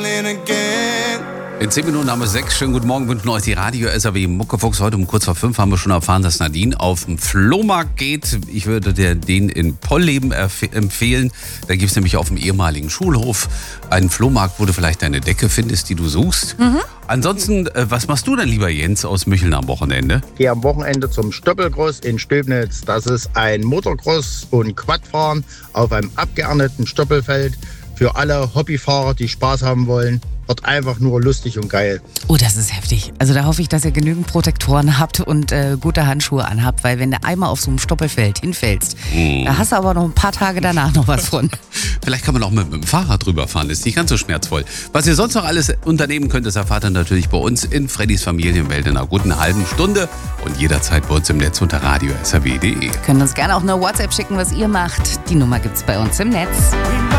In 10 Minuten haben wir 6. Schönen guten Morgen, wünschen euch die Radio-SAW Muckefuchs. Heute um kurz vor 5 haben wir schon erfahren, dass Nadine auf den Flohmarkt geht. Ich würde dir den in Polleben empfehlen. Da gibt es nämlich auf dem ehemaligen Schulhof einen Flohmarkt, wo du vielleicht deine Decke findest, die du suchst. Ansonsten, was machst du denn, lieber Jens, aus Mücheln am Wochenende? Gehe am Wochenende zum Stoppelcross in Stöbnitz. Das ist ein Motocross- und Quadfahren auf einem abgeernteten Stoppelfeld für alle Hobbyfahrer, die Spaß haben wollen. Wird einfach nur lustig und geil. Oh, das ist heftig. Also da hoffe ich, dass ihr genügend Protektoren habt und gute Handschuhe anhabt, weil wenn du einmal auf so einem Stoppelfeld hinfällst, da hast du aber noch ein paar Tage danach noch was von. Vielleicht kann man auch mit dem Fahrrad drüber fahren, ist nicht ganz so schmerzvoll. Was ihr sonst noch alles unternehmen könnt, das erfahrt ihr natürlich bei uns in Freddys Familienwelt in einer guten halben Stunde und jederzeit bei uns im Netz unter radio.saw.de. Könnt uns gerne auch eine WhatsApp schicken, was ihr macht. Die Nummer gibt's bei uns im Netz.